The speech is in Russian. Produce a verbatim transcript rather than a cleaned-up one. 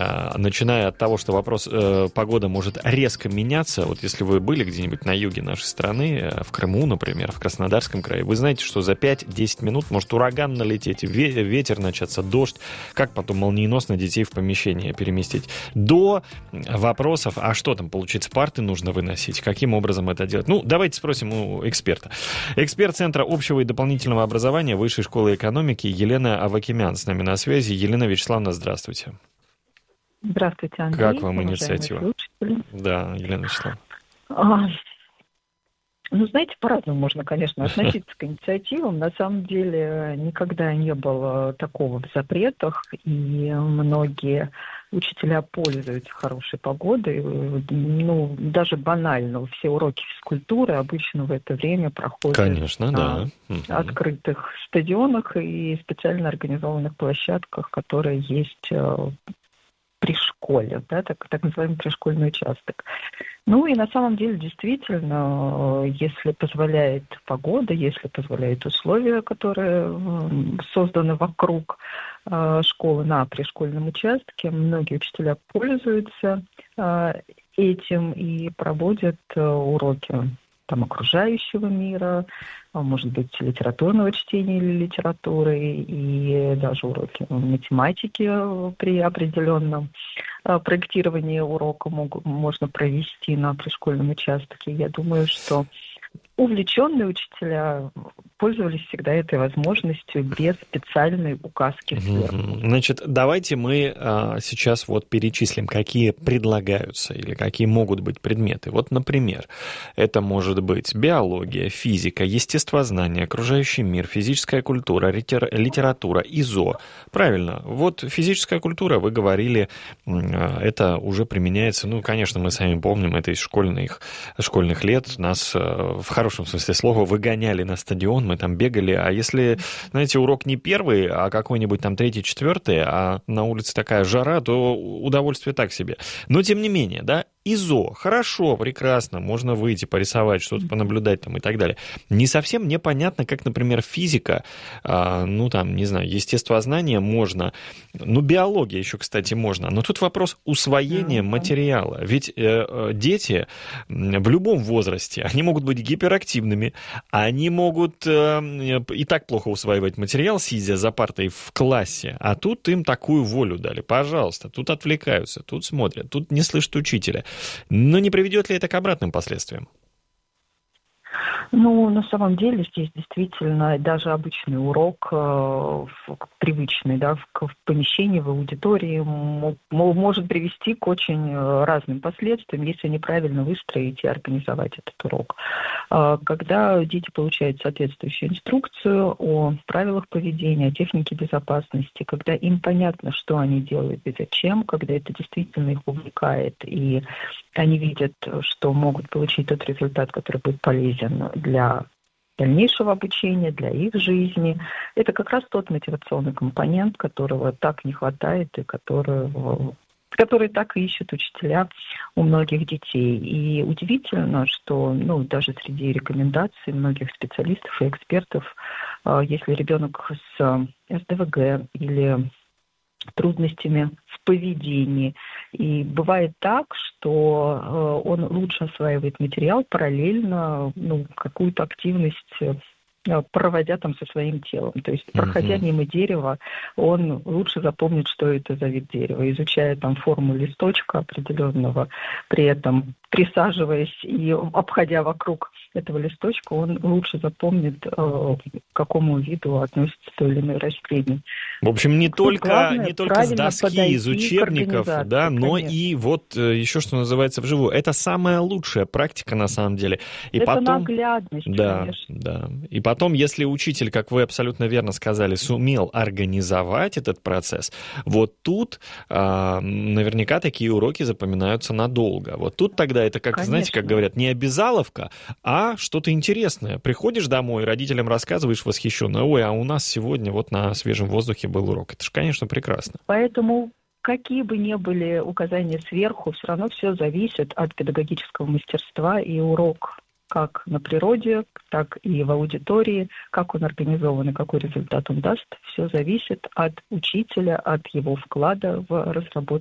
начиная от того, что вопрос э, погода может резко меняться. Вот если вы были где-нибудь на юге нашей страны, в Крыму, например, в Краснодарском крае, вы знаете, что за пять-десять минут может ураган налететь, ветер начаться, дождь, как потом молниеносно детей в помещение переместить. До вопросов, а что там, получается, парты нужно выносить, каким образом это делать. Ну, давайте спросим у эксперта. Эксперт Центра общего и дополнительного образования Высшей школы экономики Елена Авакимян с нами на связи. Елена Вячеславовна, здравствуйте. Здравствуйте, Андрей. Как вам инициатива? Да, Елена Вячеславовна. А, ну, знаете, по-разному можно, конечно, относиться к инициативам. На самом деле никогда не было такого в запретах, и многие учителя пользуются хорошей погодой. Ну, даже банально, все уроки физкультуры обычно в это время проходят Конечно, на да. открытых стадионах и специально организованных площадках, которые есть при школе, да, так, так называемый пришкольный участок. Ну и на самом деле, действительно, если позволяет погода, если позволяют условия, которые созданы вокруг школы на пришкольном участке, многие учителя пользуются этим и проводят уроки там, окружающего мира, может быть, литературного чтения или литературы, и даже уроки математики при определенном проектировании урока могут, можно провести на пришкольном участке. Я думаю, что увлеченные учителя пользовались всегда этой возможностью без специальной указки сверху. Значит, давайте мы а, сейчас вот перечислим, какие предлагаются или какие могут быть предметы. Вот, например, это может быть биология, физика, естествознание, окружающий мир, физическая культура, литер, литература, ИЗО. Правильно. Вот физическая культура, вы говорили, это уже применяется, ну, конечно, мы сами помним, это из школьных, школьных лет. Нас в хорошем смысле слова выгоняли на стадион, мы там бегали, а если, знаете, урок не первый, а какой-нибудь там третий, четвертый, а на улице такая жара, то удовольствие так себе. Но тем не менее, да, ИЗО, хорошо, прекрасно, можно выйти, порисовать, что-то понаблюдать там и так далее. Не совсем непонятно, как, например, физика, а, ну там, не знаю, естествознание можно, ну биология еще, кстати, можно, но тут вопрос усвоения mm-hmm. материала. Ведь э, дети в любом возрасте, они могут быть гиперактивными, они могут э, и так плохо усваивать материал, сидя за партой в классе, а тут им такую волю дали, пожалуйста, тут отвлекаются, тут смотрят, тут не слышат учителя. Но не приведет ли это к обратным последствиям? Ну, на самом деле здесь действительно даже обычный урок, э, привычный, да, в, в помещении, в аудитории, м- может привести к очень разным последствиям, если неправильно выстроить и организовать этот урок. Э, когда дети получают соответствующую инструкцию о правилах поведения, о технике безопасности, когда им понятно, что они делают и зачем, когда это действительно их увлекает, и они видят, что могут получить тот результат, который будет полезен для дальнейшего обучения, для их жизни. Это как раз тот мотивационный компонент, которого так не хватает и которого, который так и ищут учителя у многих детей. И удивительно, что ну, даже среди рекомендаций многих специалистов и экспертов, если ребенок с СДВГ или трудностями в поведении. И бывает так, что э, он лучше осваивает материал параллельно ну, какую-то активность э, проводя там со своим телом. То есть, проходя uh-huh. мимо дерева, он лучше запомнит, что это за вид дерева, изучая там форму листочка определенного, при этом присаживаясь и обходя вокруг этого листочка, он лучше запомнит, э, к какому виду относится то или иное растение. В общем, не только, главное, не только с доски, из учебников, да, но конечно. И вот еще, что называется, вживую. Это самая лучшая практика, на самом деле. И это потом, наглядность, да, конечно. Да. И потом, если учитель, как вы абсолютно верно сказали, сумел организовать этот процесс, вот тут а, наверняка такие уроки запоминаются надолго. Вот тут тогда это, как, конечно. Знаете, как говорят, не обязаловка, а что-то интересное. Приходишь домой, родителям рассказываешь восхищенно, ой, а у нас сегодня вот на свежем воздухе был урок. Это же, конечно, прекрасно. Поэтому какие бы ни были указания сверху, все равно все зависит от педагогического мастерства, и урок как на природе, так и в аудитории, как он организован и какой результат он даст, все зависит от учителя, от его вклада в разработку